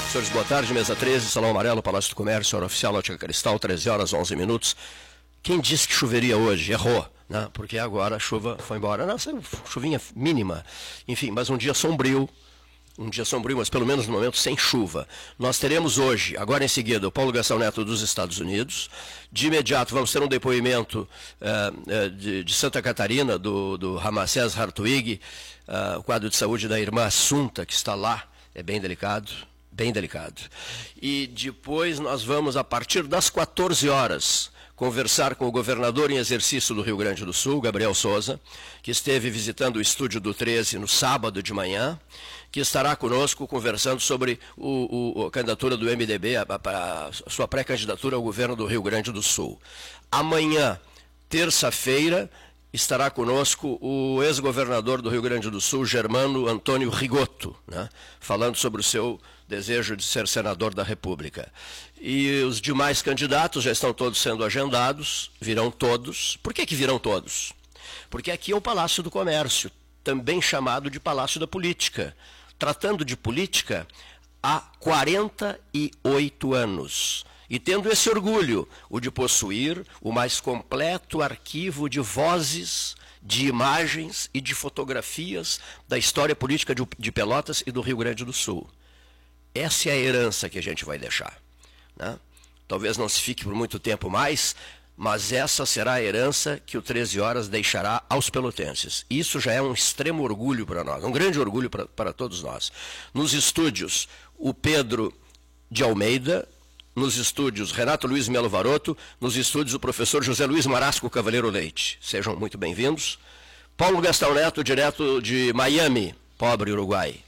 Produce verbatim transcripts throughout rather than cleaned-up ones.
Senhores, boa tarde, mesa treze, Salão Amarelo, Palácio do Comércio, hora oficial, Ótica Cristal, treze horas, onze minutos. Quem disse que choveria hoje? Errou, né? Porque agora a chuva foi embora. Nossa, chuvinha mínima. Enfim, mas um dia sombrio, um dia sombrio, mas pelo menos no momento sem chuva. Nós teremos hoje, agora em seguida, o Paulo Gastão Neto dos Estados Unidos. De imediato vamos ter um depoimento uh, uh, de, de Santa Catarina, do, do Ramacés Hartwig, uh, o quadro de saúde da irmã Assunta, que está lá, é bem delicado. Bem delicado. E depois nós vamos, a partir das quatorze horas, conversar com o governador em exercício do Rio Grande do Sul, Gabriel Souza, que esteve visitando o estúdio do treze no sábado de manhã, que estará conosco conversando sobre o, o, a candidatura do M D B, a, a, a sua pré-candidatura ao governo do Rio Grande do Sul. Amanhã, terça-feira, estará conosco o ex-governador do Rio Grande do Sul, Germano Antônio Rigotto, né, falando sobre o seu desejo de ser senador da República. E os demais candidatos já estão todos sendo agendados, virão todos. Por que que virão todos? Porque aqui é o Palácio do Comércio, também chamado de Palácio da Política. Tratando de política há quarenta e oito anos. E tendo esse orgulho, o de possuir o mais completo arquivo de vozes, de imagens e de fotografias da história política de, de Pelotas e do Rio Grande do Sul. Essa é a herança que a gente vai deixar, né? Talvez não se fique por muito tempo mais, mas essa será a herança que o treze horas deixará aos pelotenses. Isso já é um extremo orgulho para nós, um grande orgulho para, para todos nós. Nos estúdios, o Pedro de Almeida, nos estúdios Renato Luiz Melo Varoto, nos estúdios o professor José Luiz Marasco Cavaleiro Leite. Sejam muito bem-vindos. Paulo Gastão Neto, direto de Miami, pobre Uruguai.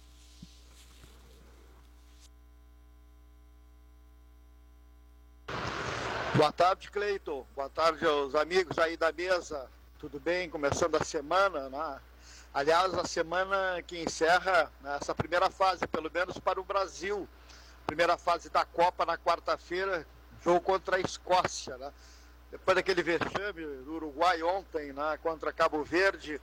Boa tarde, Cleiton. Boa tarde aos amigos aí da mesa. Tudo bem? Começando a semana, né? Aliás, a semana que encerra essa primeira fase, pelo menos para o Brasil. Primeira fase da Copa na quarta-feira, jogo contra a Escócia, né? Depois daquele vexame do Uruguai ontem, né, contra Cabo Verde,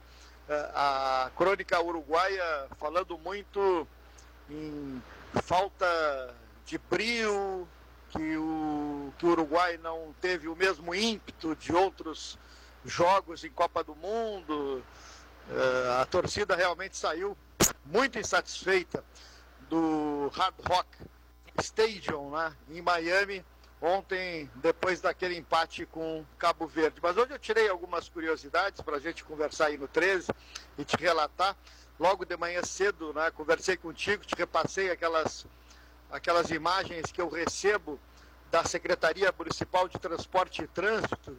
a crônica uruguaia falando muito em falta de brio, que o, que o Uruguai não teve o mesmo ímpeto de outros jogos em Copa do Mundo. Uh, a torcida realmente saiu muito insatisfeita do Hard Rock Stadium, né, em Miami, ontem, depois daquele empate com Cabo Verde. Mas hoje eu tirei algumas curiosidades para a gente conversar aí no treze e te relatar. Logo de manhã cedo, né, conversei contigo, te repassei aquelas... aquelas imagens que eu recebo da Secretaria Municipal de Transporte e Trânsito,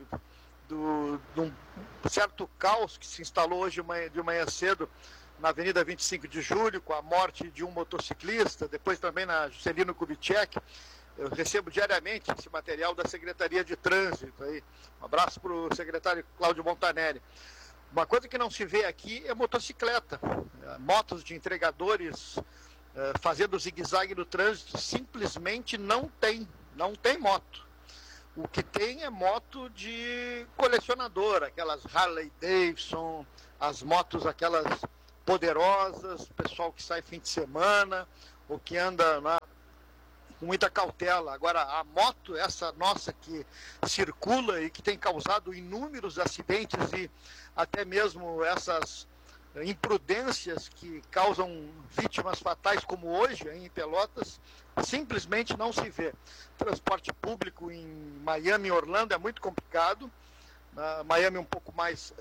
do, de um certo caos que se instalou hoje de manhã cedo na Avenida vinte e cinco de julho, com a morte de um motociclista, depois também na Juscelino Kubitschek. Eu recebo diariamente esse material da Secretaria de Trânsito. Aí. Um abraço para o secretário Cláudio Montanelli. Uma coisa que não se vê aqui é motocicleta. Motos de entregadores fazendo zigue-zague no trânsito, simplesmente não tem, não tem moto. O que tem é moto de colecionador, aquelas Harley Davidson, as motos aquelas poderosas, pessoal que sai fim de semana, ou que anda na, com muita cautela. Agora, a moto, essa nossa que circula e que tem causado inúmeros acidentes e até mesmo essas imprudências que causam vítimas fatais como hoje em Pelotas, simplesmente não se vê. Transporte público em Miami e Orlando é muito complicado. Na Miami um pouco mais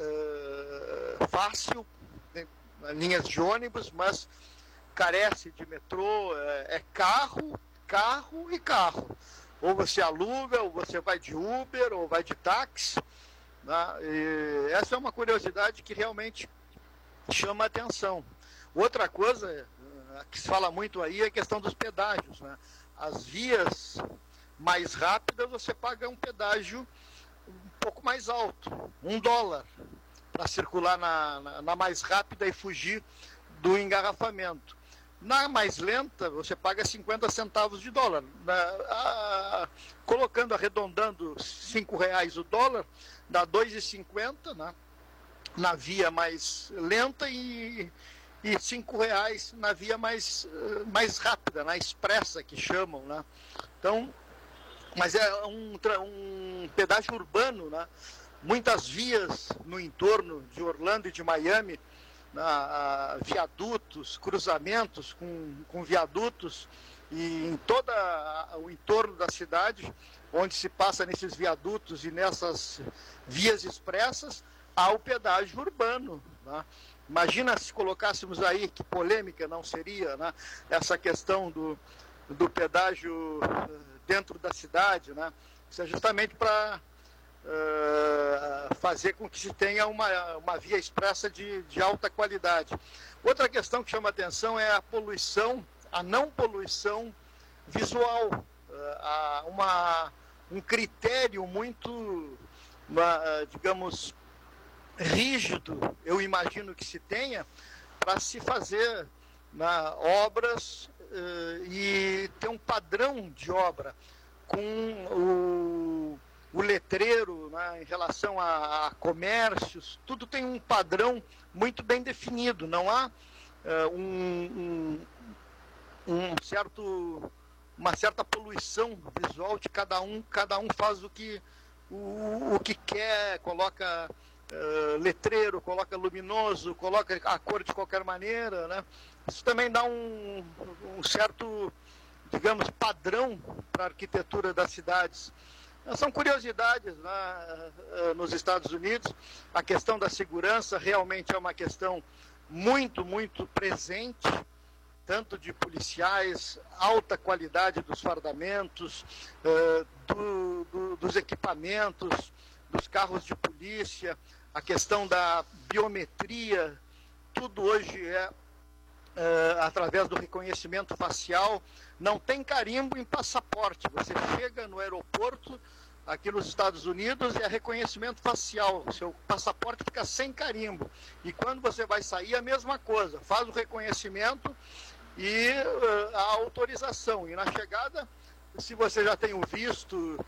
uh, fácil, né, linhas de ônibus, mas carece de metrô, é, é carro, carro e carro. Ou você aluga, ou você vai de Uber, ou vai de táxi, né? E essa é uma curiosidade que realmente chama a atenção. Outra coisa que se fala muito aí é a questão dos pedágios, né? As vias mais rápidas você paga um pedágio um pouco mais alto, um dólar, para circular na, na, na mais rápida e fugir do engarrafamento. Na mais lenta você paga cinquenta centavos de dólar. Na, a, colocando, arredondando cinco reais o dólar, dá dois e cinquenta, né? Na via mais lenta e, e cinco reais na via mais, mais rápida, na expressa que chamam, né? Então, mas é um, um pedágio urbano, né? Muitas vias no entorno de Orlando e de Miami, na, viadutos, cruzamentos com, com viadutos, e em todo o entorno da cidade, onde se passa nesses viadutos e nessas vias expressas, há o pedágio urbano, né? Imagina se colocássemos aí, que polêmica não seria, né? Essa questão do, do pedágio dentro da cidade, né? Isso é justamente para uh, fazer com que se tenha uma, uma via expressa de, de alta qualidade. Outra questão que chama atenção é a poluição, a não poluição visual, uh, uma, um critério muito, uma, digamos, rígido, eu imagino que se tenha, para se fazer, né, obras uh, e ter um padrão de obra com o, o letreiro, né, em relação a, a comércios, tudo tem um padrão muito bem definido, não há uh, um, um, um certo, uma certa poluição visual de cada um, cada um faz o que, o, o que quer, coloca Uh, letreiro, coloca luminoso, coloca a cor de qualquer maneira, né? Isso também dá um, um certo, digamos, padrão para a arquitetura das cidades. São curiosidades, né? uh, nos Estados Unidos. A questão da segurança realmente é uma questão muito, muito presente, tanto de policiais, alta qualidade dos fardamentos, uh, do, do, dos equipamentos, dos carros de polícia, a questão da biometria, tudo hoje é, é através do reconhecimento facial. Não tem carimbo em passaporte. Você chega no aeroporto aqui nos Estados Unidos e é reconhecimento facial. O seu passaporte fica sem carimbo. E quando você vai sair, a mesma coisa. Faz o reconhecimento e uh, a autorização. E na chegada, se você já tem o visto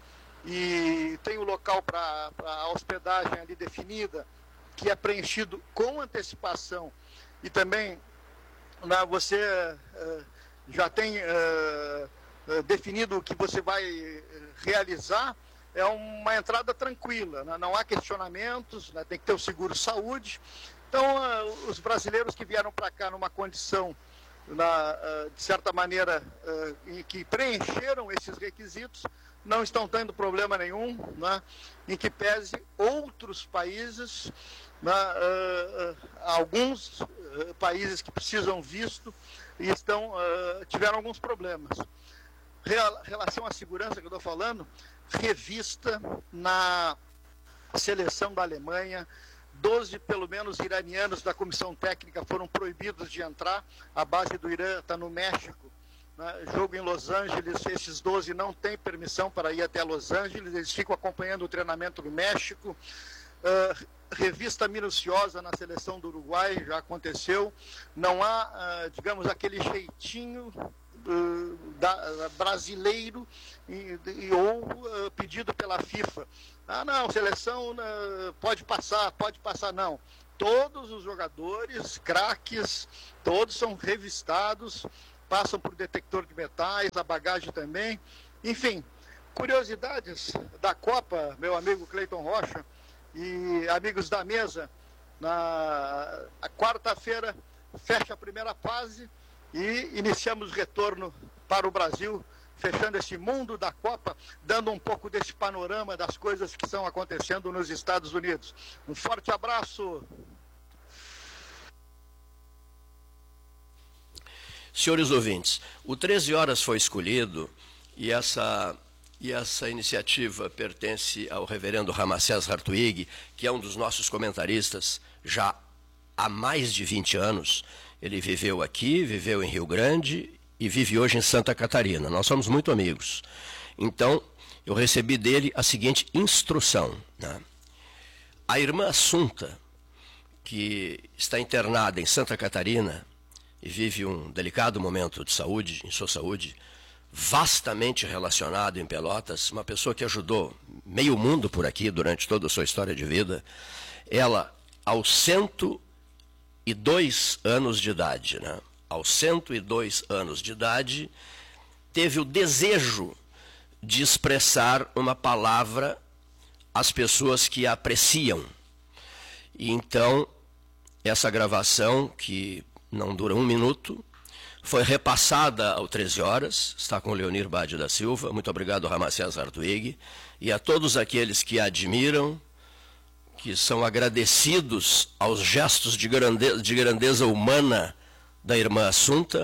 e tem o local para a hospedagem ali definida, que é preenchido com antecipação, e também, né, você uh, já tem uh, uh, definido o que você vai realizar, é uma entrada tranquila, né? Não há questionamentos, né? Tem que ter o seguro-saúde. Então, uh, os brasileiros que vieram para cá numa condição, na, uh, de certa maneira, uh, em que preencheram esses requisitos, não estão tendo problema nenhum, né, em que pese outros países, né, uh, uh, alguns uh, países que precisam visto e estão, uh, tiveram alguns problemas. Real, relação à segurança que eu estou falando, revista na seleção da Alemanha, doze, pelo menos, iranianos da comissão técnica foram proibidos de entrar, a base do Irã está no México. Jogo em Los Angeles, esses doze não têm permissão para ir até Los Angeles, eles ficam acompanhando o treinamento no México. Uh, revista minuciosa na seleção do Uruguai, já aconteceu. Não há, uh, digamos, aquele jeitinho uh, da, brasileiro e, e, ou uh, pedido pela FIFA. Ah, não, seleção uh, pode passar, pode passar, não. Todos os jogadores, craques, todos são revistados, passam por detector de metais, a bagagem também. Enfim, curiosidades da Copa, meu amigo Cleiton Rocha e amigos da mesa. Na quarta-feira fecha a primeira fase e iniciamos retorno para o Brasil, fechando esse mundo da Copa, dando um pouco desse panorama das coisas que estão acontecendo nos Estados Unidos. Um forte abraço. Senhores ouvintes, o treze horas foi escolhido e essa, e essa iniciativa pertence ao reverendo Ramacés Hartwig, que é um dos nossos comentaristas já há mais de vinte anos. Ele viveu aqui, viveu em Rio Grande e vive hoje em Santa Catarina. Nós somos muito amigos. Então, eu recebi dele a seguinte instrução, né? A irmã Assunta, que está internada em Santa Catarina e vive um delicado momento de saúde, em sua saúde, vastamente relacionado em Pelotas, uma pessoa que ajudou meio mundo por aqui durante toda a sua história de vida, ela, aos cento e dois anos de idade, né? Aos cento e dois anos de idade, teve o desejo de expressar uma palavra às pessoas que a apreciam. E então, essa gravação, que não dura um minuto, foi repassada ao treze horas, está com o Leonir Bade da Silva, muito obrigado, Ramacés Hartwig, e a todos aqueles que a admiram, que são agradecidos aos gestos de grandeza, de grandeza humana da irmã Assunta,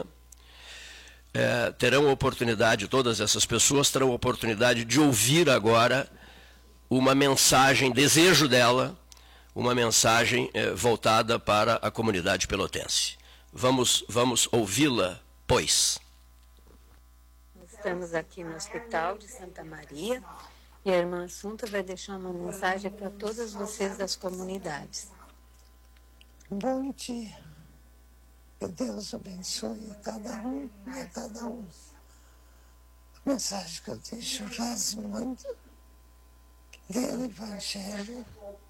é, terão oportunidade, todas essas pessoas terão oportunidade de ouvir agora uma mensagem, desejo dela, uma mensagem é, voltada para a comunidade pelotense. Vamos, vamos ouvi-la, pois. Estamos aqui no Hospital de Santa Maria e a irmã Assunta vai deixar uma mensagem para todas vocês das comunidades. Bom dia. Que Deus abençoe a cada um e a cada um. A mensagem que eu deixo reze muito. Leia o Evangelho.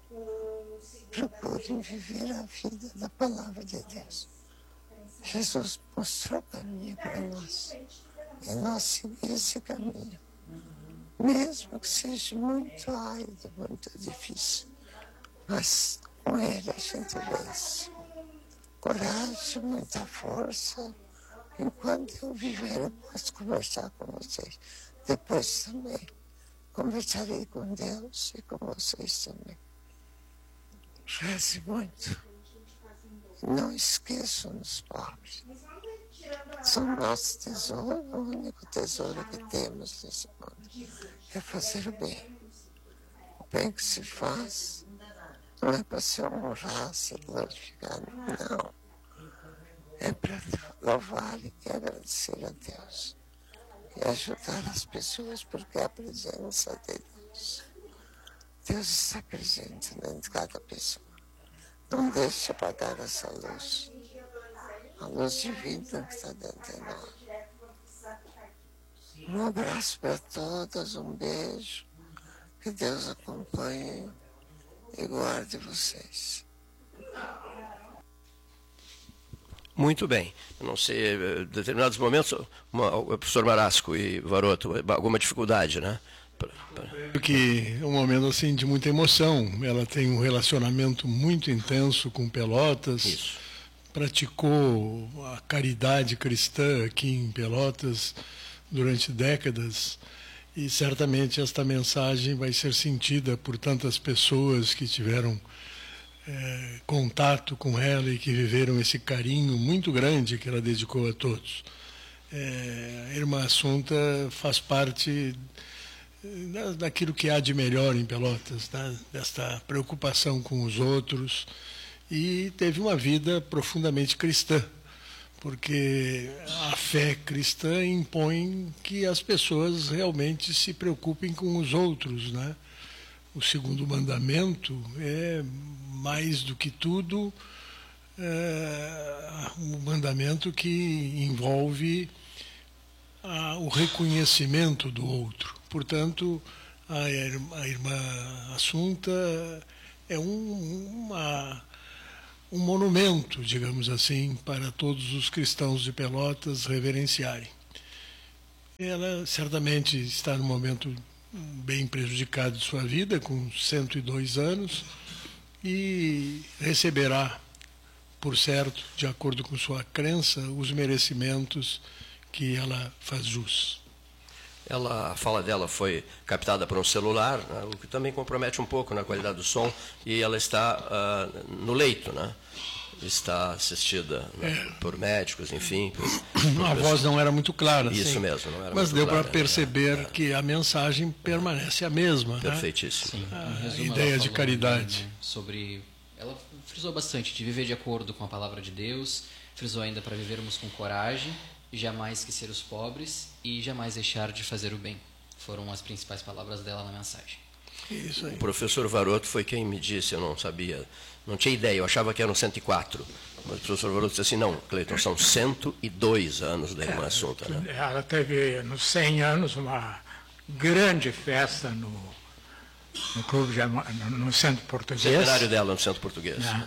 Procurem viver a vida da Palavra de Deus. Jesus mostrou o caminho para nós. E nós seguimos esse caminho. Mesmo que seja muito árido, muito difícil. Mas com Ele a gente vence. Coragem, muita força. Enquanto eu viver, eu posso conversar com vocês. Depois também conversarei com Deus e com vocês também. Reze muito. Não esqueçam dos pobres. São nosso tesouro, o único tesouro que temos nesse mundo. É fazer o bem. O bem que se faz não é para se honrar, se glorificar, não. É para louvar e agradecer a Deus. E ajudar as pessoas, porque é a presença de Deus. Deus está presente dentro de cada pessoa. Não deixe apagar essa luz. A luz divina que está dentro de nós. Um abraço para todas, um beijo. Que Deus acompanhe e guarde vocês. Muito bem. Eu não sei, em determinados momentos, uma, o professor Marasco e Varoto, alguma dificuldade, né? Que é um momento assim de muita emoção. Ela tem um relacionamento muito intenso com Pelotas. Isso. Praticou a caridade cristã aqui em Pelotas durante décadas. E certamente esta mensagem vai ser sentida por tantas pessoas que tiveram é, contato com ela e que viveram esse carinho muito grande que ela dedicou a todos. É, a irmã Assunta faz parte daquilo que há de melhor em Pelotas, né? Desta preocupação com os outros, e teve uma vida profundamente cristã, porque a fé cristã impõe que as pessoas realmente se preocupem com os outros, né? O segundo mandamento é, mais do que tudo, é um mandamento que envolve a, o reconhecimento do outro. Portanto, a irmã, a irmã Assunta é um, uma, um monumento, digamos assim, para todos os cristãos de Pelotas reverenciarem. Ela certamente está num momento bem prejudicado de sua vida, com cento e dois anos, e receberá, por certo, de acordo com sua crença, os merecimentos que ela faz jus. Ela, a fala dela foi captada por um celular, né, o que também compromete um pouco na qualidade do som, e ela está uh, no leito, né? Está assistida, né, é. por médicos, enfim. Por, por a voz não era muito clara. Isso sim. mesmo. Não era Mas muito deu clara, para perceber né? que a mensagem permanece a mesma. Perfeitíssimo. Né? A ideia de caridade. Né, sobre, ela frisou bastante de viver de acordo com a palavra de Deus, frisou ainda para vivermos com coragem, jamais esquecer os pobres e jamais deixar de fazer o bem. Foram as principais palavras dela na mensagem. Isso aí. O professor Varoto foi quem me disse, eu não sabia, não tinha ideia, eu achava que eram cento e quatro. Mas o professor Varoto disse assim, não, Cleiton, são cento e dois anos da irmã Assunta. Né? Ela teve, nos cem anos, uma grande festa no, no clube de, no Centro Português. Centenário dela no Centro Português. Né?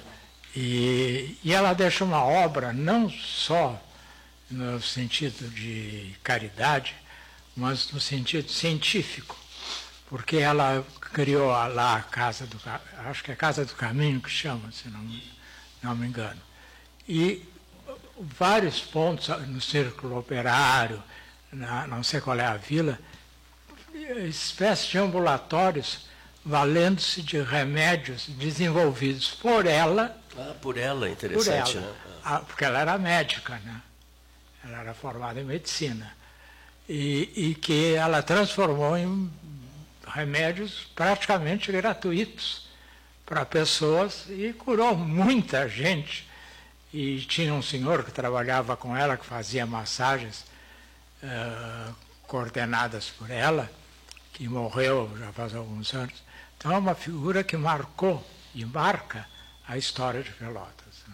E, e ela deixa uma obra não só no sentido de caridade, mas no sentido científico, porque ela criou lá a Casa do, acho que é a Casa do Caminho que chama, se não, não me engano. E vários pontos no Círculo Operário, na, não sei qual é a vila, espécies de ambulatórios valendo-se de remédios desenvolvidos por ela. Ah, por ela, interessante, por ela, né? Ah, porque ela era médica, né? Ela era formada em medicina. E, e que ela transformou em remédios praticamente gratuitos para pessoas e curou muita gente. E tinha um senhor que trabalhava com ela, que fazia massagens uh, coordenadas por ela, que morreu já faz alguns anos. Então é uma figura que marcou e marca a história de Pelotas. Né?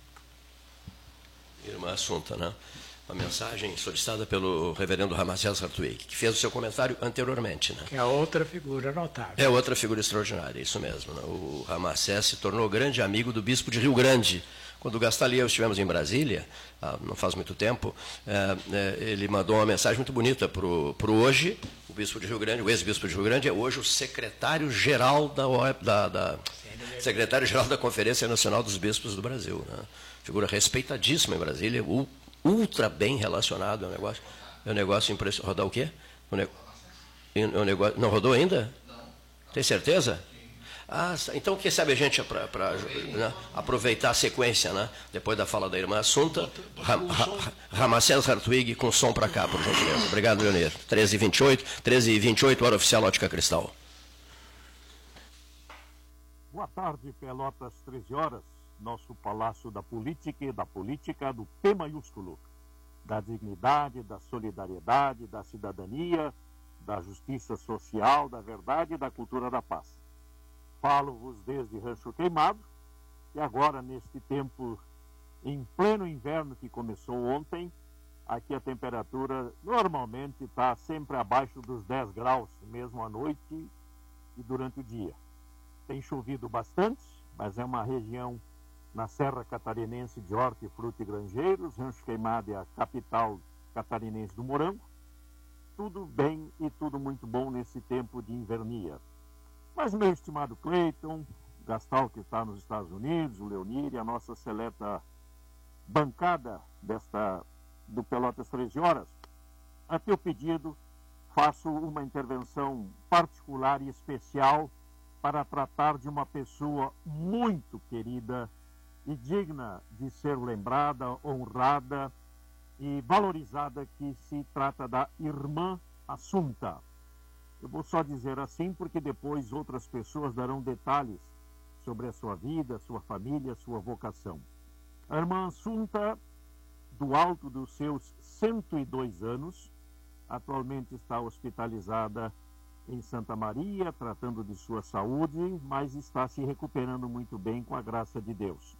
Irmã Assunta, né? Uma mensagem solicitada pelo reverendo Ramacés Hartwig, que fez o seu comentário anteriormente. Né? Que é outra figura notável. É outra figura extraordinária, isso mesmo. Né? O Ramacés se tornou grande amigo do bispo de Rio Grande. Quando o Gastaldi e eu estivemos em Brasília, não faz muito tempo, ele mandou uma mensagem muito bonita para o hoje, o bispo de Rio Grande, o ex-bispo de Rio Grande, é hoje o secretário-geral da, da, da, secretário-geral da Conferência Nacional dos Bispos do Brasil. Né? Figura respeitadíssima em Brasília, ultra bem relacionado, é um negócio, é um negócio impressionante. Rodar o quê? O ne... o negócio... Não rodou ainda? Tem certeza? Ah, então, quem sabe a gente, para né, aproveitar a sequência, né, depois da fala da irmã Assunta, Ramacés Hartwig com som para cá, por gentileza. Obrigado, Leonir. treze e vinte e oito, treze e vinte e oito, hora oficial Ótica Cristal. Boa tarde, Pelotas, treze horas, nosso Palácio da Política e da Política do P maiúsculo, da dignidade, da solidariedade, da cidadania, da justiça social, da verdade e da cultura da paz. Falo-vos desde Rancho Queimado, e agora, neste tempo, em pleno inverno que começou ontem, aqui a temperatura normalmente está sempre abaixo dos dez graus, mesmo à noite e durante o dia. Tem chovido bastante, mas é uma região na Serra Catarinense de Hortifruti e Granjeiros. Rancho Queimado é a capital catarinense do morango. Tudo bem e tudo muito bom nesse tempo de invernia. Mas meu estimado Cleiton, Gastal, que está nos Estados Unidos, o Leonir e a nossa seleta bancada desta, do Pelotas treze horas, a teu pedido faço uma intervenção particular e especial para tratar de uma pessoa muito querida e digna de ser lembrada, honrada e valorizada, que se trata da irmã Assunta. Eu vou só dizer assim porque depois outras pessoas darão detalhes sobre a sua vida, sua família, sua vocação. A irmã Assunta, do alto dos seus cento e dois anos, atualmente está hospitalizada em Santa Maria, tratando de sua saúde, mas está se recuperando muito bem com a graça de Deus.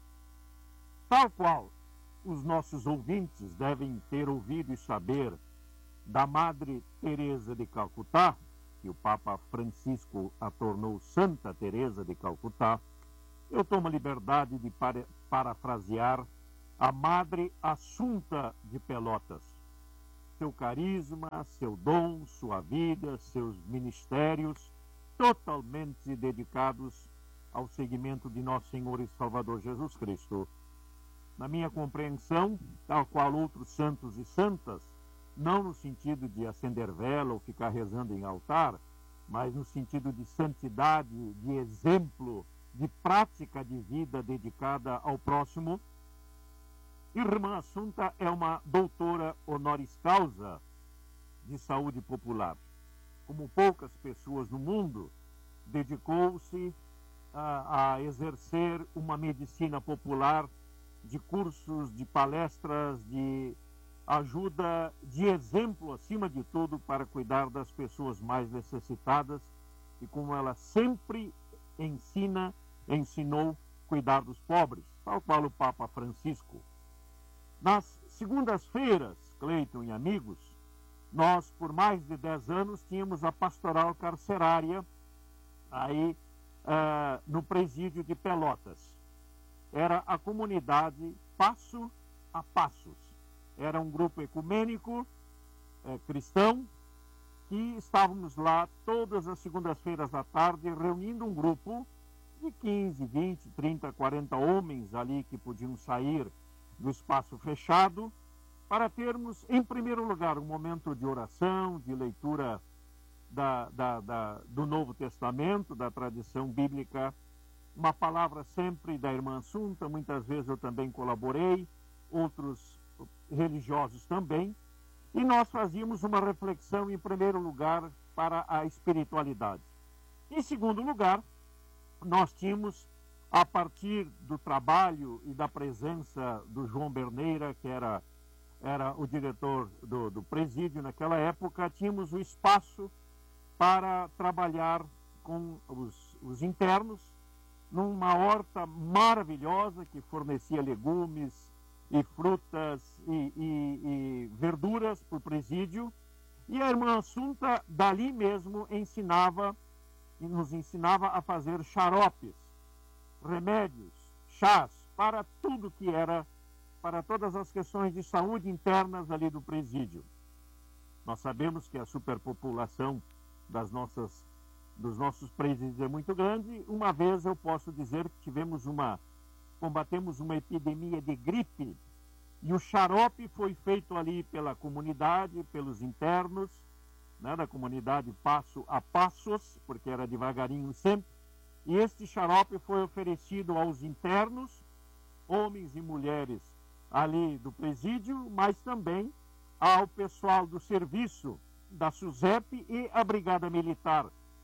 Tal qual os nossos ouvintes devem ter ouvido e saber da Madre Teresa de Calcutá, que o Papa Francisco a tornou Santa Teresa de Calcutá, eu tomo a liberdade de para, parafrasear a Madre Assunta de Pelotas. Seu carisma, seu dom, sua vida, seus ministérios, totalmente dedicados ao seguimento de nosso Senhor e Salvador Jesus Cristo. Na minha compreensão, tal qual outros santos e santas, não no sentido de acender vela ou ficar rezando em altar, mas no sentido de santidade, de exemplo, de prática de vida dedicada ao próximo, Irmã Assunta é uma doutora honoris causa de saúde popular. Como poucas pessoas no mundo, dedicou-se a, a exercer uma medicina popular de cursos, de palestras, de ajuda, de exemplo, acima de tudo, para cuidar das pessoas mais necessitadas e, como ela sempre ensina, ensinou, cuidar dos pobres, tal qual o Papa Francisco. Nas segundas-feiras, Cleiton e amigos, nós, por mais de dez anos, tínhamos a pastoral carcerária aí uh, no presídio de Pelotas. era a comunidade Passo a Passos. Era um grupo ecumênico, é, cristão, que estávamos lá todas as segundas-feiras à tarde, reunindo um grupo de quinze, vinte, trinta, quarenta homens ali que podiam sair do espaço fechado, para termos, em primeiro lugar, um momento de oração, de leitura da, da, da, do Novo Testamento, da tradição bíblica, uma palavra sempre da irmã Assunta, muitas vezes eu também colaborei, outros religiosos também, e nós fazíamos uma reflexão, em primeiro lugar, para a espiritualidade. Em segundo lugar, nós tínhamos, a partir do trabalho e da presença do João Berneira, que era, era o diretor do, do presídio naquela época, tínhamos o espaço para trabalhar com os, os internos, numa horta maravilhosa que fornecia legumes e frutas e, e, e verduras para o presídio. E a irmã Assunta, dali mesmo, ensinava, nos ensinava a fazer xaropes, remédios, chás, para tudo que era, para todas as questões de saúde internas ali do presídio. Nós sabemos que a superpopulação das nossas dos nossos presídios é muito grande. Uma vez eu posso dizer que tivemos uma, combatemos uma epidemia de gripe, e o xarope foi feito ali pela comunidade, pelos internos, né, da comunidade Passo a Passos, porque era devagarinho sempre, e este xarope foi oferecido aos internos, homens e mulheres ali do presídio, mas também ao pessoal do serviço da SUSEP e a Brigada Militar,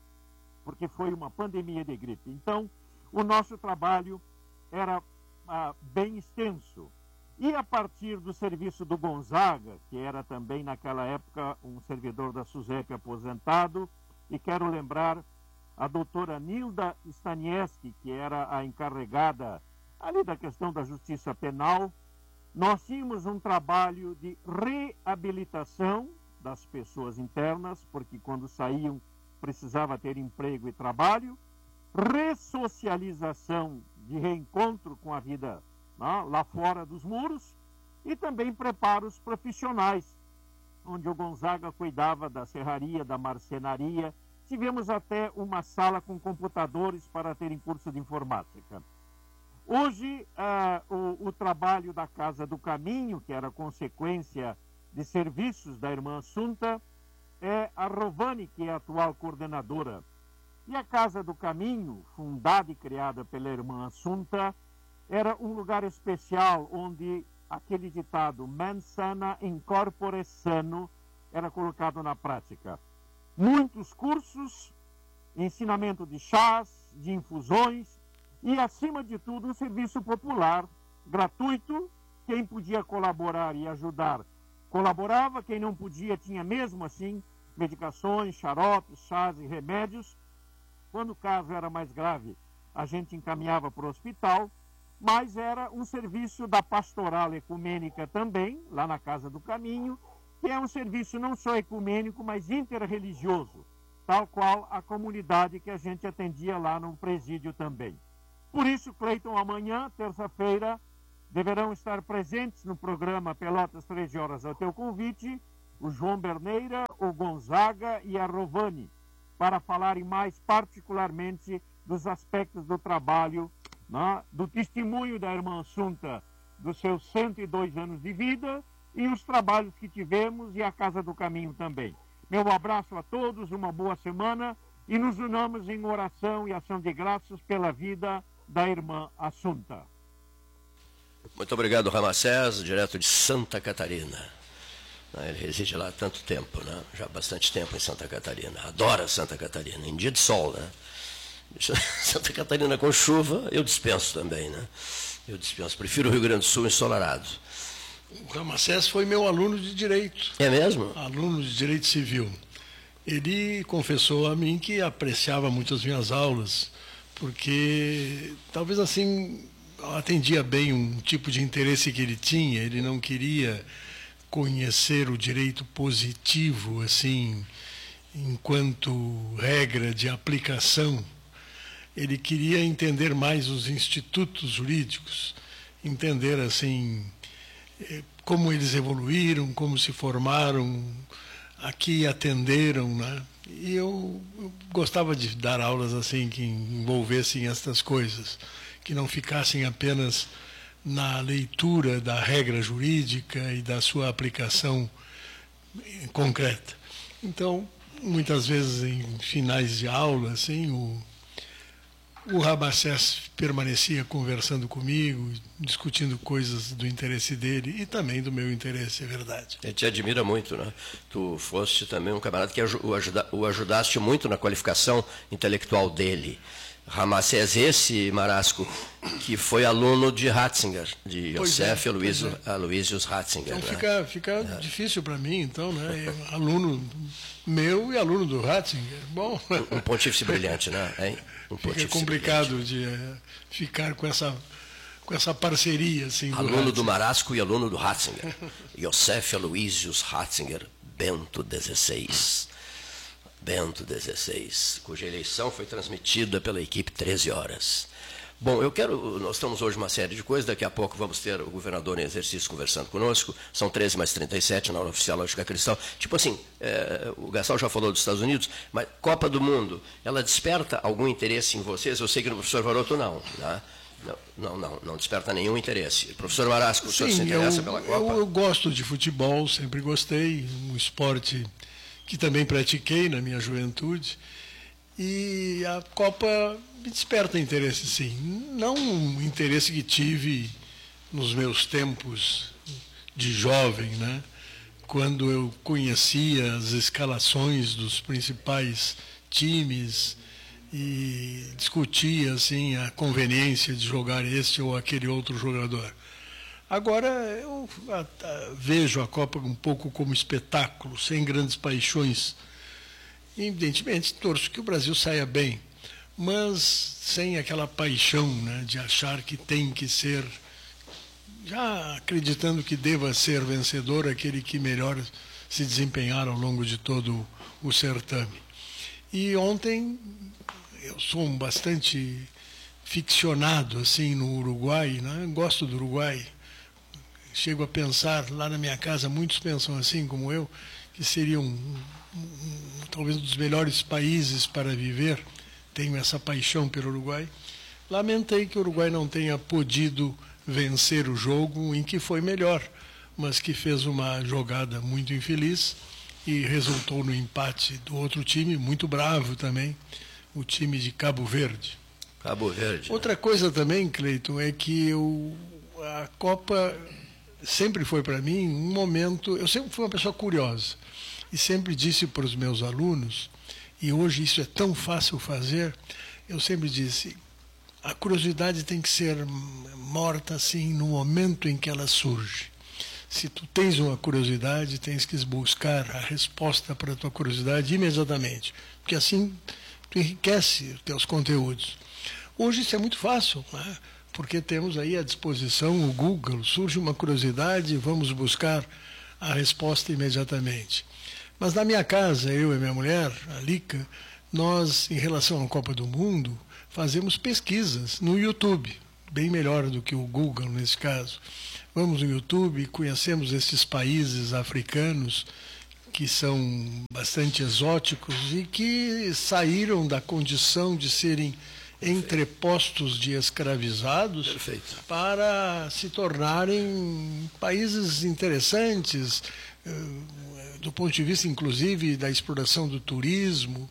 porque foi uma pandemia de gripe. Então, o nosso trabalho era ah, bem extenso. E a partir do serviço do Gonzaga, que era também naquela época um servidor da SUSEP aposentado, e quero lembrar a doutora Nilda Stanieski, que era a encarregada ali da questão da justiça penal, nós tínhamos um trabalho de reabilitação das pessoas internas, porque quando saíam precisava ter emprego e trabalho, ressocialização de reencontro com a vida, né, lá fora dos muros, e também preparos profissionais, onde o Gonzaga cuidava da serraria, da marcenaria. Tivemos até uma sala com computadores para terem curso de informática. Hoje, ah, o, o trabalho da Casa do Caminho, que era consequência de serviços da irmã Assunta, é a Rovani, que é a atual coordenadora. E a Casa do Caminho, fundada e criada pela irmã Assunta, era um lugar especial onde aquele ditado mens sana in corpore sano era colocado na prática. Muitos cursos, ensinamento de chás, de infusões e, acima de tudo, um serviço popular, gratuito. Quem podia colaborar e ajudar colaborava, quem não podia tinha mesmo assim medicações, xaropes, chás e remédios. Quando o caso era mais grave, a gente encaminhava para o hospital, mas era um serviço da pastoral ecumênica também, lá na Casa do Caminho, que é um serviço não só ecumênico, mas interreligioso, tal qual a comunidade que a gente atendia lá no presídio também. Por isso, Cleiton, amanhã, terça-feira, deverão estar presentes no programa Pelotas treze horas, ao teu convite, o João Berneira, o Gonzaga e a Rovani, para falarem mais particularmente dos aspectos do trabalho, né, do testemunho da irmã Assunta, dos seus cento e dois anos de vida, e os trabalhos que tivemos, e a Casa do Caminho também. Meu abraço a todos, uma boa semana, e nos unamos em oração e ação de graças pela vida da irmã Assunta. Muito obrigado, Ramacés, direto de Santa Catarina. Ele reside lá há tanto tempo, né? Já há bastante tempo em Santa Catarina. Adora Santa Catarina, em dia de sol, né? Santa Catarina com chuva, eu dispenso também, né? Eu dispenso. Prefiro o Rio Grande do Sul ensolarado. O Ramacés foi meu aluno de Direito. É mesmo? Aluno de Direito Civil. Ele confessou a mim que apreciava muito as minhas aulas, porque talvez assim atendia bem um tipo de interesse que ele tinha. Ele não queria conhecer o direito positivo, assim, enquanto regra de aplicação. ele queria entender mais os institutos jurídicos, entender assim como eles evoluíram, como se formaram, a que atenderam, né? E eu, eu gostava de dar aulas assim que envolvessem estas coisas, que não ficassem apenas na leitura da regra jurídica e da sua aplicação concreta. Então, muitas vezes em finais de aula, assim, o, o Ramacés permanecia conversando comigo, discutindo coisas do interesse dele e também do meu interesse, é verdade. Ele te admira muito, né? Tu foste também um camarada que o, ajuda, o ajudaste muito na qualificação intelectual dele. Ramacés, esse, Marasco, que foi aluno de Ratzinger, de Josef é, Aloysius é. Ratzinger. Então né? fica, fica é. difícil para mim, então, né? Aluno meu e aluno do Ratzinger. Bom, um, um pontífice brilhante, né? Hein? Um fica complicado brilhante. de é, ficar com essa, com essa parceria. Assim, do aluno Ratzinger. do Marasco e aluno do Ratzinger. Josef Aloysius Ratzinger, Bento dezesseis. Bento dezesseis, cuja eleição foi transmitida pela equipe treze horas. Bom, eu quero, nós estamos hoje uma série de coisas, daqui a pouco vamos ter o governador em exercício conversando conosco, são treze mais trinta e sete na hora oficial Lógica Cristal. Tipo assim, é, o Gastal já falou dos Estados Unidos, mas Copa do Mundo, ela desperta algum interesse em vocês? Eu sei que no professor Varoto não, né? Não, não, não, não desperta nenhum interesse. Professor Marasco, o senhor se interessa eu, pela Copa? Eu, eu gosto de futebol, sempre gostei, um esporte que também pratiquei na minha juventude, e a Copa me desperta interesse, sim. Não um interesse que tive nos meus tempos de jovem, né? Quando eu conhecia as escalações dos principais times e discutia assim, a conveniência de jogar este ou aquele outro jogador. Agora, eu a, a, vejo a Copa um pouco como espetáculo, sem grandes paixões. Evidentemente, torço que o Brasil saia bem, mas sem aquela paixão, né, de achar que tem que ser, já acreditando que deva ser vencedor aquele que melhor se desempenhar ao longo de todo o certame. E ontem, eu sou um bastante ficcionado assim, no Uruguai, né? Gosto do Uruguai. Chego a pensar, lá na minha casa, muitos pensam assim como eu, que seria um, um, talvez um dos melhores países para viver. Tenho essa paixão pelo Uruguai. Lamentei que o Uruguai não tenha podido vencer o jogo em que foi melhor, mas que fez uma jogada muito infeliz e resultou no empate do outro time, muito bravo também, o time de Cabo Verde. Cabo Verde. Outra né? coisa também, Cleiton, é que eu, a Copa sempre foi para mim um momento. Eu sempre fui uma pessoa curiosa e sempre disse para os meus alunos, e hoje isso é tão fácil fazer, eu sempre disse, a curiosidade tem que ser morta assim no momento em que ela surge. Se tu tens uma curiosidade, tens que buscar a resposta para a tua curiosidade imediatamente, porque assim tu enriquece os teus conteúdos. Hoje isso é muito fácil, né? Porque temos aí à disposição o Google, surge uma curiosidade, vamos buscar a resposta imediatamente. Mas na minha casa, eu e minha mulher, a Lica, nós, em relação à Copa do Mundo, fazemos pesquisas no YouTube, bem melhor do que o Google nesse caso. Vamos no YouTube, conhecemos esses países africanos que são bastante exóticos e que saíram da condição de serem entrepostos de escravizados. Perfeito. Para se tornarem países interessantes, do ponto de vista, inclusive, da exploração do turismo.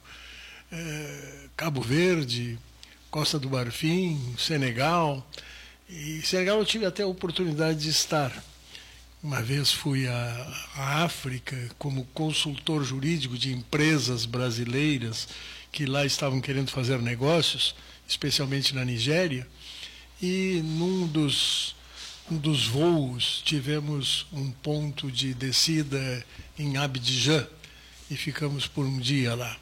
Cabo Verde, Costa do Marfim, Senegal. E Senegal eu tive até a oportunidade de estar. Uma vez fui à, à África como consultor jurídico de empresas brasileiras que lá estavam querendo fazer negócios, especialmente na Nigéria, e num dos, um dos voos tivemos um ponto de descida em Abidjan e ficamos por um dia lá.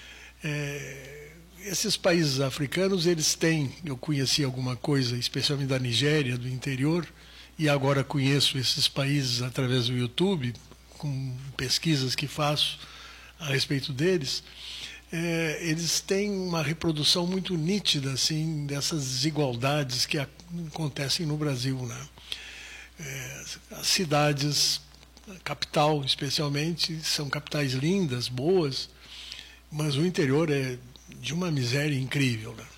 É, esses países africanos, eles têm, eu conheci alguma coisa, especialmente da Nigéria, do interior, e agora conheço esses países através do YouTube, com pesquisas que faço a respeito deles. é, eles têm uma reprodução muito nítida assim, dessas desigualdades que acontecem no Brasil, né? É, as cidades, a capital especialmente, são capitais lindas, boas, mas o interior é de uma miséria incrível, né?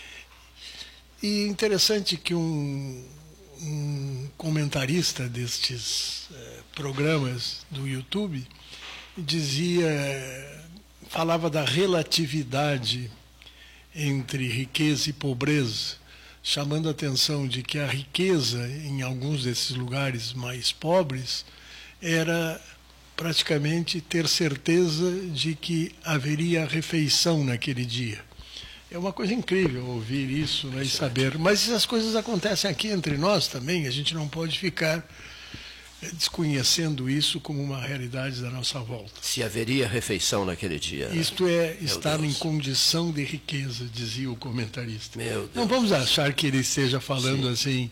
E interessante que um, um comentarista destes eh, programas do YouTube dizia, falava da relatividade entre riqueza e pobreza, chamando a atenção de que a riqueza em alguns desses lugares mais pobres era praticamente ter certeza de que haveria refeição naquele dia. É uma coisa incrível ouvir isso, né, e saber. Mas essas coisas acontecem aqui entre nós também, a gente não pode ficar desconhecendo isso como uma realidade da nossa volta. Se haveria refeição naquele dia. Né? Isto é estar em condição de riqueza, dizia o comentarista. Meu Deus. Não vamos achar que ele esteja falando Sim. assim,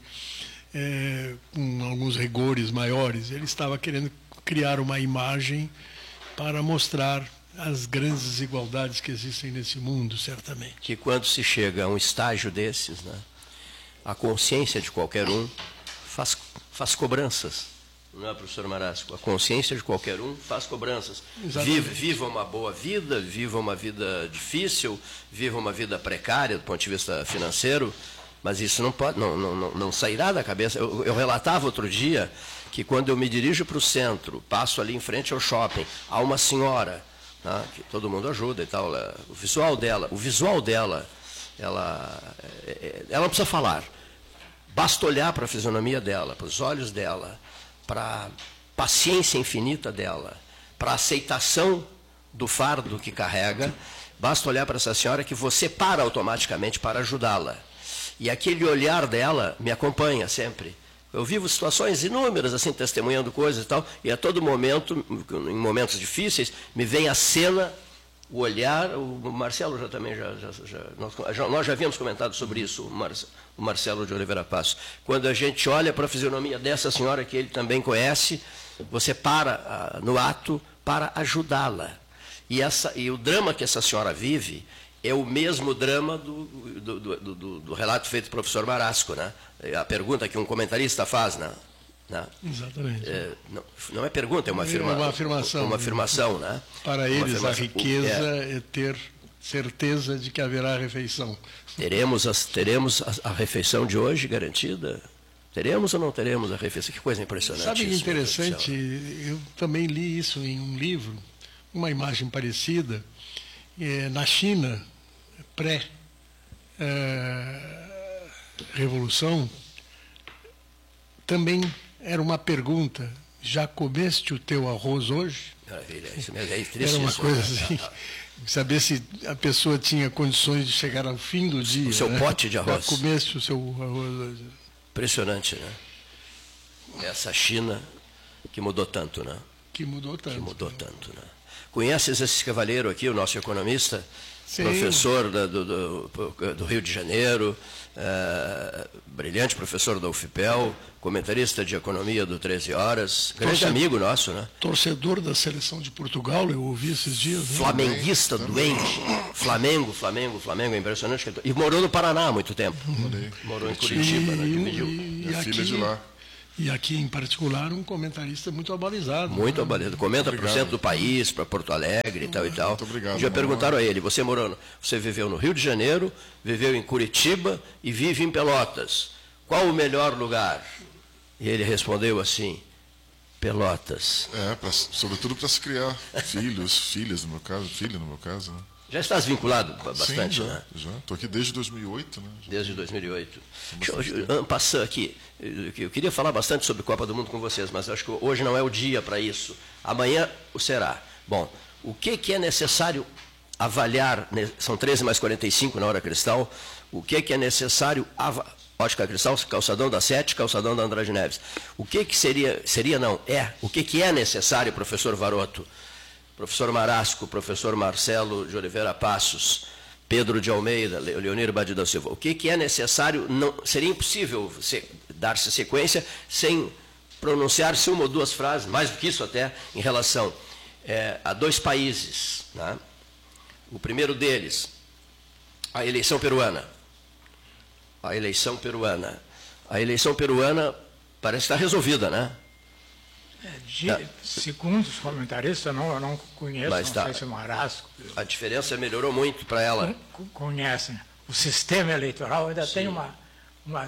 é, com alguns rigores maiores. Ele estava querendo criar uma imagem para mostrar as grandes desigualdades que existem nesse mundo, certamente. Que quando se chega a um estágio desses, né, a consciência de qualquer um faz, faz cobranças. Não é, professor Marasco? A consciência de qualquer um faz cobranças. Viva, viva uma boa vida, viva uma vida difícil, viva uma vida precária do ponto de vista financeiro, mas isso não, pode, não, não, não, não sairá da cabeça. Eu, eu relatava outro dia que quando eu me dirijo para o centro, passo ali em frente ao shopping, há uma senhora, né, que todo mundo ajuda e tal, ela, o visual dela, o visual dela, ela, ela não precisa falar, basta olhar para a fisionomia dela, para os olhos dela, para a paciência infinita dela, para a aceitação do fardo que carrega, basta olhar para essa senhora que você para automaticamente para ajudá-la. E aquele olhar dela me acompanha sempre. Eu vivo situações inúmeras, assim, testemunhando coisas e tal, e a todo momento, em momentos difíceis, me vem a cena, o olhar, o Marcelo já também, já, já, já, nós, já, nós já havíamos comentado sobre isso, o, Mar, o Marcelo de Oliveira Passo. Quando a gente olha para a fisionomia dessa senhora, que ele também conhece, você para no ato para ajudá-la. E, essa, e o drama que essa senhora vive é o mesmo drama do, do, do, do, do relato feito pelo professor Marasco, né? A pergunta que um comentarista faz, né? Né? Exatamente. É, não, não é pergunta, é uma, afirma, é uma afirmação. Uma afirmação, né? Para uma eles, afirmação. a riqueza é. é ter certeza de que haverá refeição. Teremos, as, teremos a, a refeição de hoje garantida? Teremos ou não teremos a refeição? Que coisa impressionante. Sabe que isso, interessante? Eu também li isso em um livro, uma imagem parecida, é, na China, pré-revolução, também era uma pergunta: já comeste o teu arroz hoje? Maravilha, isso mesmo, é triste. Era uma isso, coisa né? assim, saber se a pessoa tinha condições de chegar ao fim do dia. O seu né? pote de arroz. Já comeste o seu arroz hoje? Impressionante, né? Essa China que mudou tanto, né? Que mudou tanto. Que mudou tanto, né? Conheces esse cavalheiro aqui, o nosso economista? Sim. Professor da, do, do, do Rio de Janeiro, é, brilhante professor da U F P E L, comentarista de economia do treze horas, grande Torcedor, amigo nosso, né? Torcedor da seleção de Portugal, eu ouvi esses dias. Né? Flamenguista doente. Flamengo, Flamengo, Flamengo, é impressionante. E morou no Paraná há muito tempo. Morei. Morou em Curitiba, e, né? Dividiu. E, e É aqui, filha de lá. E aqui, em particular, um comentarista muito abalizado. Muito né? abalizado. Comenta para o centro do país, para Porto Alegre e tal e tal. Muito obrigado. Já perguntaram a ele, você morou, no, você viveu no Rio de Janeiro, viveu em Curitiba e vive em Pelotas. Qual o melhor lugar? E ele respondeu assim: Pelotas. É, pra, sobretudo para se criar filhos, filhas no meu caso, filha no meu caso, né? Já estás vinculado bastante, Sim, já, né? já. Estou aqui desde dois mil e oito, né? Desde dois mil e oito. Deixa passando aqui, eu queria falar bastante sobre Copa do Mundo com vocês, mas acho que hoje não é o dia para isso. Amanhã o será. Bom, o que, que é necessário avaliar, são treze mais quarenta e cinco na hora cristal, o que, que é necessário avaliar? Ótica Cristal, calçadão da Sete, calçadão da Andrade Neves. O que, que seria, seria não, é, o que, que é necessário, professor Varoto, professor Marasco, professor Marcelo de Oliveira Passos, Pedro de Almeida, Leonir Badi da Silva, o que, que é necessário, não, seria impossível dar-se sequência sem pronunciar-se uma ou duas frases, mais do que isso até, em relação é, a dois países, né? O primeiro deles, a eleição peruana. A eleição peruana. A eleição peruana parece estar resolvida, né? É, de, tá. Segundo os comentaristas, eu não, eu não conheço, Mas não tá. sei se o Marasco... A diferença melhorou muito para ela. Conhecem. O sistema eleitoral ainda Sim. tem uma, uma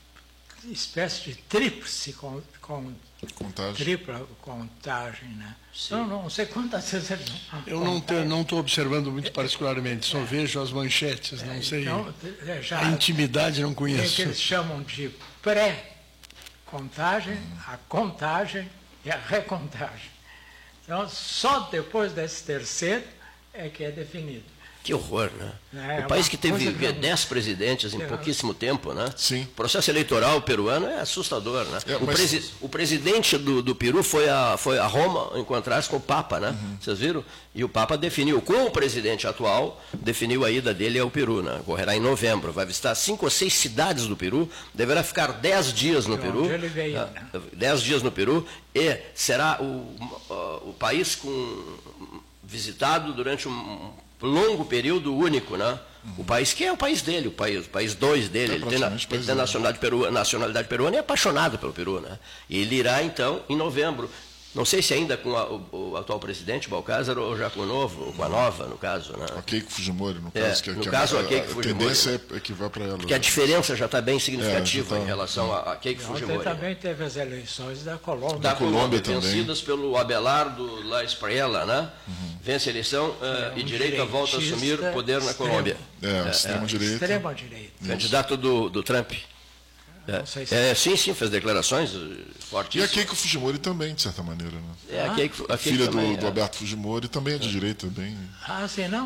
espécie de tríplice com, com, contagem. tripla contagem, né? Eu não sei quantas vezes eles não Eu não estou observando muito particularmente, só é. vejo as manchetes, não sei. Então, já, a intimidade não conheço. É que eles chamam de pré-contagem, a contagem e a recontagem. Então, só depois desse terceiro é que é definido. Que horror, né? É, o país que teve que... dez presidentes em pouquíssimo tempo, né? Sim. O processo eleitoral peruano é assustador, né? É, o, mas... presi o presidente do, do Peru foi a, foi a Roma encontrar-se com o Papa, né? Uhum. Vocês viram? E o Papa definiu, com o presidente atual, definiu a ida dele ao Peru, né? Correrá em novembro. Vai visitar cinco ou seis cidades do Peru, deverá ficar dez dias no Peru. Ele veio, né? Dez dias no Peru, e será o, o, o país com, visitado durante um longo período único, né? Uhum. O país que é o país dele, o país, o país dois dele, é ele tem, na, ele tem nacionalidade, peru, nacionalidade peruana e é apaixonado pelo Peru, né? E ele irá então em novembro. Não sei se ainda com a, o, o atual presidente, Balcázar, ou já com o novo, ou com a nova, no caso. Né? A Keiko Fujimori, no é, caso. Que, no que caso, a, a Keiko a Fujimori. A tendência é que vá para ela. Porque a diferença já está bem significativa é, tá, em relação é. a, a Keiko Fujimori. Ontem também teve as eleições da Colômbia. Da, da Colômbia, Colômbia também. Vencidas pelo Abelardo La Espriella, né? Uhum. Vence a eleição uh, é um e direita volta a assumir poder na Colômbia. É, extrema-direita. Extrema-direita. Candidato do, do Trump. É, se é, sim, sim, fez declarações fortíssimas. E a Keiko Fujimori também, de certa maneira. Né? É, a Keiko, a Keiko filha também, do, do é. Alberto Fujimori também é de é. direita. Bem... Ah, sim, não?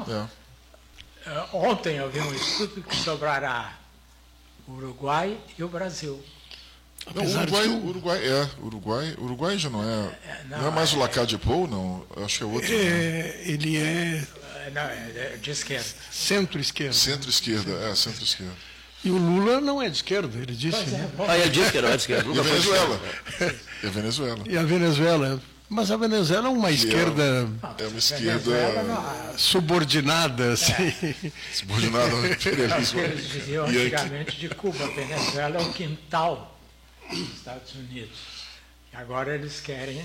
É. Uh, ontem eu vi um estudo que sobrará o Uruguai e o Brasil. Não, o Uruguai, o Uruguai é. Uruguai, Uruguai já não é. é não, não é mais é, o Lacadio Pou, não. Eu acho que é outro. É, né? Ele é. Não, é de esquerda. Centro-esquerda. Centro-esquerda, é, centro-esquerda. E o Lula não é de esquerda, ele disse. É, ah, ele disse que não é de esquerda. E a Venezuela. E a Venezuela. E a Venezuela. Mas a Venezuela é uma esquerda. É, é uma esquerda não, subordinada, assim. É. Subordinada ao imperialismo. Eles diziam antigamente de Cuba. A Venezuela é o quintal dos Estados Unidos. E agora eles querem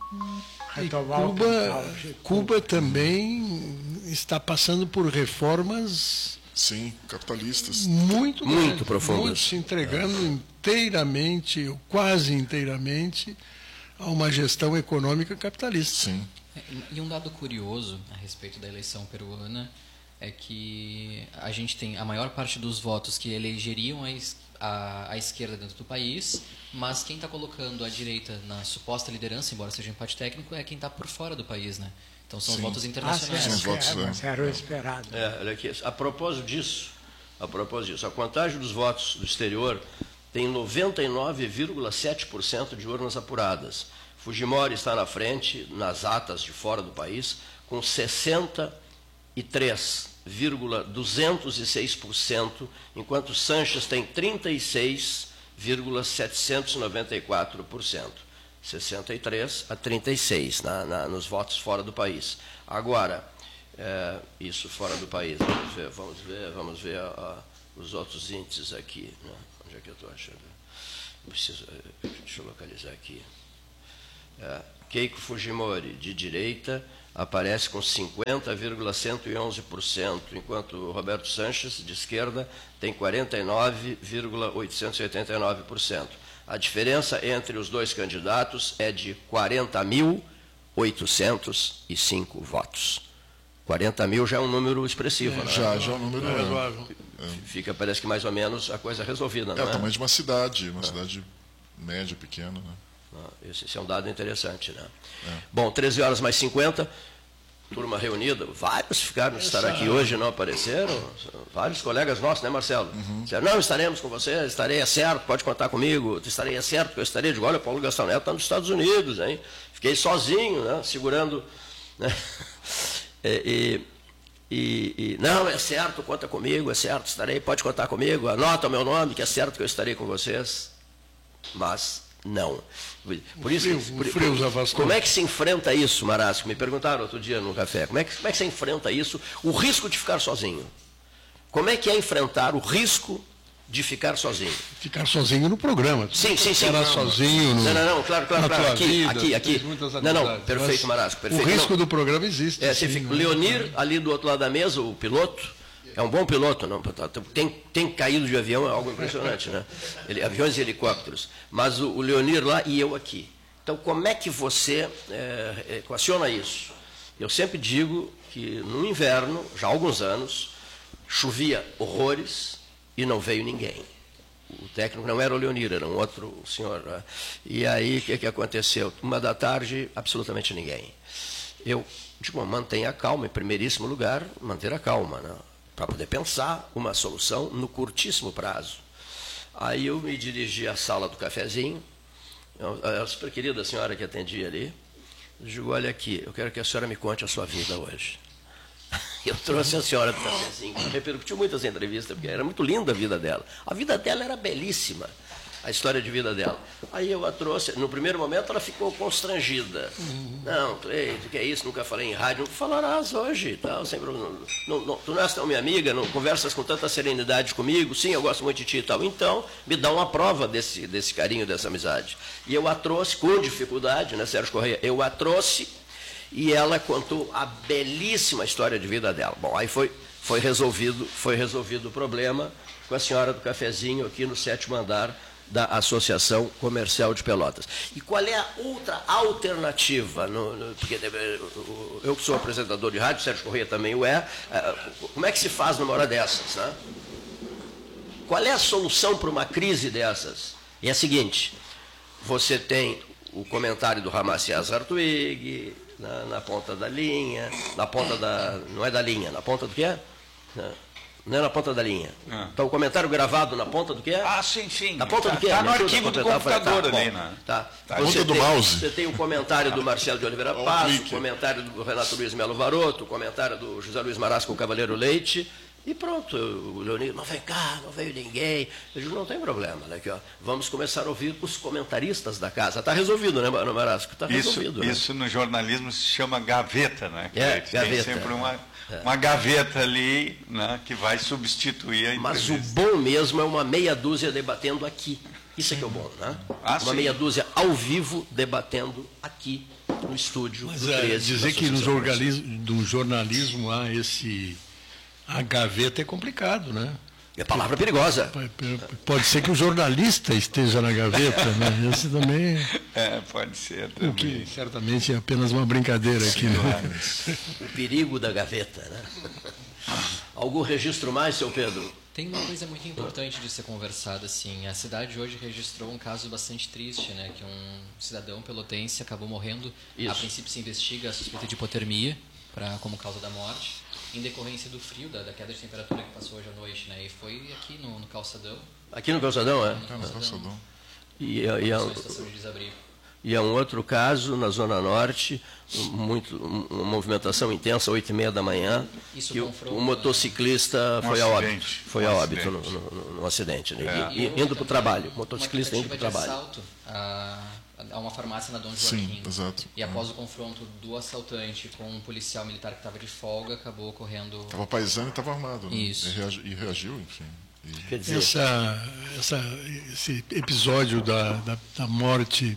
retomar e Cuba, o quintal de Cuba. Cuba também está passando por reformas. Sim, capitalistas. Muito, muito profundas. Muito se entregando é. inteiramente, ou quase inteiramente, a uma gestão econômica capitalista. Sim. E um dado curioso a respeito da eleição peruana é que a gente tem a maior parte dos votos que elegeriam a, a, a esquerda dentro do país, mas quem está colocando a direita na suposta liderança, embora seja empate técnico, é quem está por fora do país, né? Então são sim. votos internacionais. Ah, sim, os votos, é, mas era o esperado. É, olha aqui, a propósito disso, a propósito disso, a contagem dos votos do exterior tem noventa e nove vírgula sete por cento de urnas apuradas. Fujimori está na frente, nas atas de fora do país, com sessenta e três vírgula duzentos e seis por cento, enquanto Sanches tem trinta e seis vírgula setecentos e noventa e quatro por cento. sessenta e três a trinta e seis na, na, nos votos fora do país. Agora, é, isso fora do país, vamos ver, vamos ver, vamos ver a, a, os outros índices aqui. Né? Onde é que eu estou achando? Preciso, deixa eu localizar aqui. É, Keiko Fujimori, de direita, aparece com cinquenta vírgula cento e onze por cento, enquanto Roberto Sanches, de esquerda, tem quarenta e nove vírgula oitocentos e oitenta e nove por cento. A diferença entre os dois candidatos é de quarenta mil oitocentos e cinco votos. quarenta mil já é um número expressivo, é, né? Já, já é um número é razoável. É. Fica, parece que mais ou menos a coisa resolvida, é, não é? É o tamanho de uma cidade, uma é. cidade média, pequena, né? Esse, esse é um dado interessante, né? É. Bom, treze horas mais cinquenta, turma reunida, vários ficaram de estar aqui hoje, não apareceram, vários colegas nossos, né, Marcelo? Uhum. Disseram, não, estaremos com você, estarei, é certo, pode contar comigo, estarei, é certo que eu estarei. Digo, olha, Paulo Gastão Neto está nos Estados Unidos, hein? Fiquei sozinho, né, segurando, né? E, e, e, não, é certo, conta comigo, é certo, estarei, pode contar comigo, anota o meu nome, que é certo que eu estarei com vocês. Mas Não. Por isso, frio, por, frio por, como é que se enfrenta isso, Marasco? Me perguntaram outro dia no café. Como é, que, como é que se enfrenta isso? O risco de ficar sozinho. Como é que é enfrentar o risco de ficar sozinho? Ficar sozinho no programa. Sim, sim, sim. Ficar sozinho no, não, não, não, claro, claro, claro. Aqui, vida, aqui, aqui. Não, não, perfeito, Marasco. Perfeito. O risco não. do programa existe. É, sim, fica, o Leonir, ali do outro lado da mesa, o piloto, é um bom piloto, não, tem, tem caído de avião, é algo impressionante, né? Ele, aviões e helicópteros. Mas o, o Leonir lá e eu aqui. Então, como é que você é, equaciona isso? Eu sempre digo que no inverno, já há alguns anos, chovia horrores e não veio ninguém. O técnico não era o Leonir, era um outro senhor. Né? E aí, o que, que aconteceu? Uma da tarde, absolutamente ninguém. Eu digo, mantenha a calma, em primeiríssimo lugar, manter a calma, né? Para poder pensar uma solução no curtíssimo prazo. Aí eu me dirigi à sala do cafezinho, a super querida senhora que atendia ali, digo, olha aqui, eu quero que a senhora me conte a sua vida hoje. Eu trouxe a senhora do cafezinho, repercutiu muitas entrevistas, porque era muito linda a vida dela. A vida dela era belíssima, a história de vida dela. Aí eu a trouxe, no primeiro momento ela ficou constrangida. Uhum. Não, tu, ei, tu que é isso, nunca falei em rádio, falarás hoje, tal, sem problema. Não, não, tu não és tão minha amiga, não conversas com tanta serenidade comigo, sim, eu gosto muito de ti e tal. Então, me dá uma prova desse, desse carinho, dessa amizade. E eu a trouxe com dificuldade, né, Sérgio Correia? Eu a trouxe e ela contou a belíssima história de vida dela. Bom, aí foi, foi, resolvido, foi resolvido o problema com a senhora do cafezinho aqui no sétimo andar da Associação Comercial de Pelotas. E qual é a outra alternativa? No, no, porque eu que sou apresentador de rádio, Sérgio Correia também o é, como é que se faz numa hora dessas? Né? Qual é a solução para uma crise dessas? É a seguinte, você tem o comentário do Ramacias Hartwig na, na ponta da linha, na ponta da... não é da linha, na ponta do que é? Não é na ponta da linha. Ah. Então, o comentário gravado na ponta do que é? Ah, sim, sim. Na ponta tá, do que é? Está no arquivo do computador tá, ali, né? Tá. Tá. Você ponta do tem, mouse. Você tem o comentário do Marcelo de Oliveira Passo, o comentário do Renato Luiz Melo Varoto, o comentário do José Luiz Marasco, o Cavaleiro Leite, e pronto. O Leonir, não vem cá, não veio ninguém. Eu digo, não tem problema, né? Aqui, ó, vamos começar a ouvir os comentaristas da casa. Está resolvido, né, Marasco? Está resolvido. Isso, isso né? no jornalismo se chama gaveta, né? É, tem gaveta. sempre uma... Uma gaveta ali, né, que vai substituir a Mas entrevista. o bom mesmo é uma meia dúzia debatendo aqui. Isso é que é o bom, né? Ah, uma sim. meia dúzia ao vivo debatendo aqui no estúdio. Mas do é, treze, dizer que no jornalismo, no jornalismo há esse... A gaveta é complicado, né? É palavra perigosa. Pode ser que o jornalista esteja na gaveta, né? Esse também... É, pode ser também. O que certamente é apenas uma brincadeira aqui. Né? O perigo da gaveta, né? Algum registro mais, seu Pedro? Tem uma coisa muito importante de ser conversada, assim. A cidade hoje registrou um caso bastante triste, né? Que um cidadão pelotense acabou morrendo. Isso. A princípio se investiga a suspeita de hipotermia pra, como causa da morte, em decorrência do frio, da, da queda de temperatura que passou hoje à noite, né? E foi aqui no, no calçadão. Aqui no calçadão, é? No calçadão. No calçadão. E, e, e, a estação de desabrigo. E é um outro caso, na Zona Norte, muito, uma movimentação intensa, oito e meia da manhã, Isso e o, o motociclista um foi ao óbito, foi um ao óbito acidente. no, no, no acidente, né? É. e, e, indo para o trabalho, o motociclista indo para o trabalho. Assalto a, a uma farmácia na Dom Joaquim. Sim, exato. E após o confronto do assaltante com um policial militar que estava de folga, acabou ocorrendo... Estava paisano e estava armado, né? Isso. E reagiu, e reagiu enfim. E... Quer dizer, Essa, essa, esse episódio da, da, da morte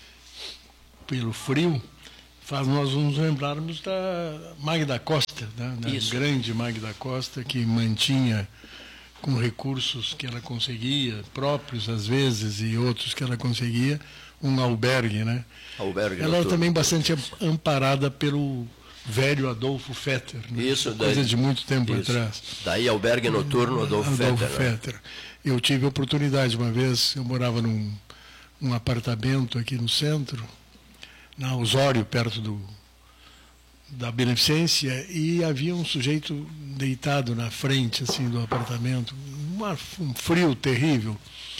pelo frio faz nós nos lembrarmos da Magda Costa, né? Da Isso. grande Magda Costa, que mantinha com recursos que ela conseguia, próprios às vezes e outros que ela conseguia, um albergue, né? albergue Ela noturno. também bastante amparada pelo velho Adolfo Fetter, né? Isso, Coisa daí, de muito tempo isso. atrás. Daí albergue noturno Adolfo, Adolfo Fetter. Né? Fetter. Eu tive a oportunidade uma vez, eu morava num, num apartamento aqui no centro, na Osório, perto do, da Beneficência, e havia um sujeito deitado na frente assim, do apartamento, uma, um frio terrível,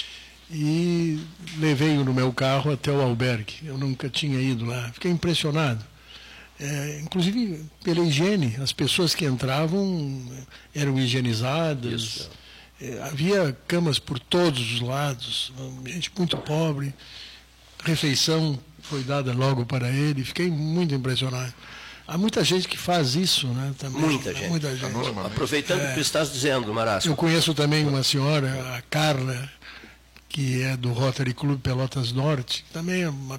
e levei-o no meu carro até o albergue. Eu nunca tinha ido lá, fiquei impressionado. É, inclusive pela higiene, as pessoas que entravam eram higienizadas. Isso. É, havia camas por todos os lados, gente muito pobre, refeição foi dada logo para ele, fiquei muito impressionado. Há muita gente que faz isso, né? Também. Muita gente. Muita gente. Aproveitando o é, que tu estás dizendo, Marasco. Eu conheço também uma senhora, a Carla, que é do Rotary Club Pelotas Norte, que também é uma,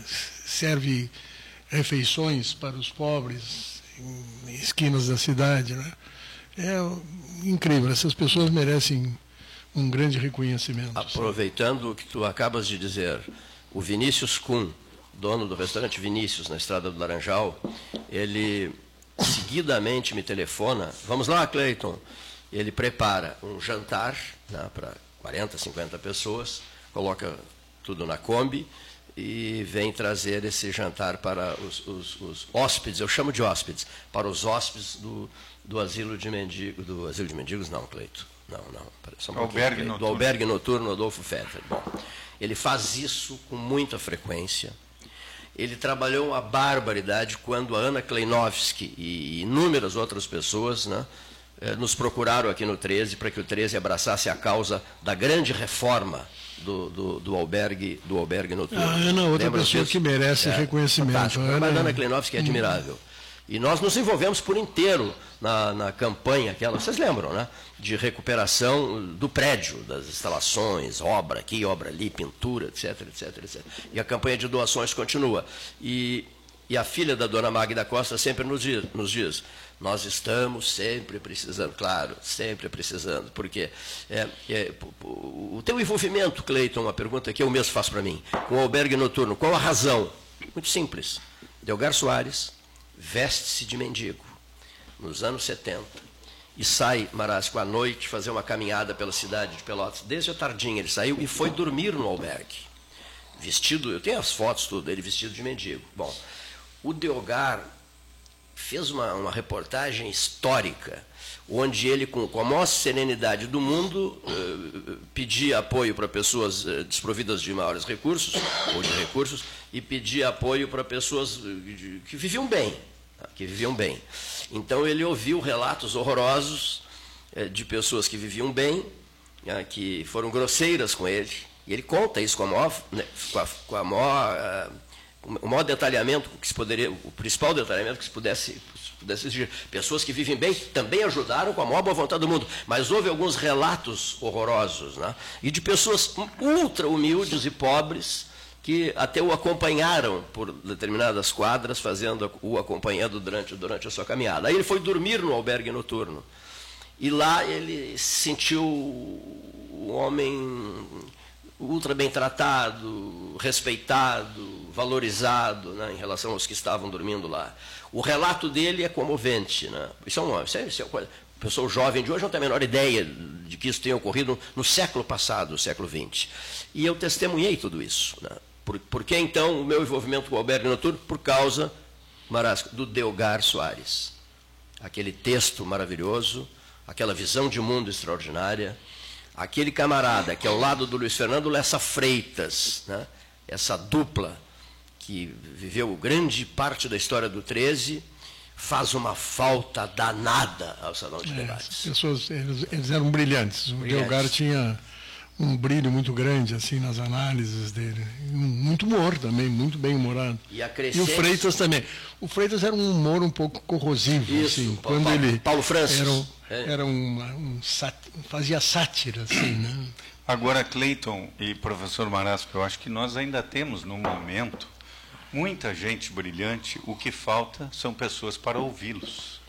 serve refeições para os pobres em esquinas da cidade, né? É incrível, essas pessoas merecem um grande reconhecimento. Aproveitando o que tu acabas de dizer, o Vinícius Kuhn, dono do restaurante Vinícius, na Estrada do Laranjal, ele seguidamente me telefona, vamos lá, Cleiton, ele prepara um jantar, né, para quarenta, cinquenta pessoas, coloca tudo na Kombi e vem trazer esse jantar para os, os, os hóspedes, eu chamo de hóspedes, para os hóspedes do, do asilo de mendigos, do asilo de mendigos não, Cleito, não, não, só um albergue Cleito, noturno. do albergue noturno Adolfo Fetter. Bom, ele faz isso com muita frequência. Ele trabalhou uma barbaridade quando a Ana Kleinovski e inúmeras outras pessoas, né, nos procuraram aqui no treze para que o treze abraçasse a causa da grande reforma do, do, do, albergue, do albergue noturno. A Ana é outra Lembra pessoa disso? que merece é, reconhecimento. A Ana, a Ana Kleinovski é admirável. E nós nos envolvemos por inteiro na, na campanha aquela, vocês lembram, né? De recuperação do prédio, das instalações, obra aqui, obra ali, pintura, etc, etc, etcétera. E a campanha de doações continua. E, e a filha da dona Magda Costa sempre nos diz, nos diz, nós estamos sempre precisando, claro, sempre precisando, porque é, é, o teu envolvimento, Cleiton, uma pergunta que eu mesmo faço para mim, com o albergue noturno, qual a razão? Muito simples. Delgar Soares veste-se de mendigo nos anos setenta e sai, Marasco, à noite fazer uma caminhada pela cidade de Pelotas. Desde a tardinha ele saiu e foi dormir no albergue. Vestido, eu tenho as fotos tudo, ele vestido de mendigo. Bom, o Delgar fez uma, uma reportagem histórica, onde ele, com, com a maior serenidade do mundo, eh, pedia apoio para pessoas eh, desprovidas de maiores recursos, ou de recursos, e pedia apoio para pessoas eh, que viviam bem, tá? que viviam bem. Então ele ouviu relatos horrorosos eh, de pessoas que viviam bem, né, que foram grosseiras com ele, e ele conta isso com a maior, né, com a, com a maior uh, o maior detalhamento que se poderia, o principal detalhamento que se pudesse, pudesse exigir. Pessoas que vivem bem também ajudaram com a maior boa vontade do mundo, mas houve alguns relatos horrorosos, né? E de pessoas ultra humildes e pobres que até o acompanharam por determinadas quadras, fazendo o acompanhando durante, durante a sua caminhada. Aí ele foi dormir no albergue noturno e lá ele se sentiu um homem ultra bem tratado, respeitado, valorizado, né, em relação aos que estavam dormindo lá. O relato dele é comovente, né? Isso é uma, isso é, isso é uma coisa. O pessoal jovem de hoje não tem a menor ideia de que isso tenha ocorrido no século passado, no século vinte. E eu testemunhei tudo isso, né? Por, por que então o meu envolvimento com o albergue noturno? Por causa, Marasco, do Delgar Soares. Aquele texto maravilhoso, aquela visão de mundo extraordinária. Aquele camarada que ao lado do Luiz Fernando Lessa Freitas, né, essa dupla que viveu grande parte da história do treze, faz uma falta danada ao Salão de Debates. É, as pessoas, eles, eles eram brilhantes. O brilhantes. Delgar tinha um brilho muito grande assim nas análises dele. Muito humor também, muito bem humorado. E, a crescente... e o Freitas também. O Freitas era um humor um pouco corrosivo. Isso, assim, Paulo, quando Paulo, ele Paulo Francis. Era, um, é. era um, um sat... fazia sátira, assim, né? Agora, Cleiton e professor Marasco, eu acho que nós ainda temos, no momento, muita gente brilhante, o que falta são pessoas para ouvi-los.